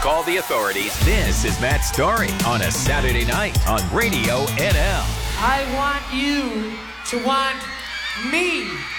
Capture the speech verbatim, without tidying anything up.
Call the authorities. This is Matt Story on a Saturday night on Radio N L. I want you to want me.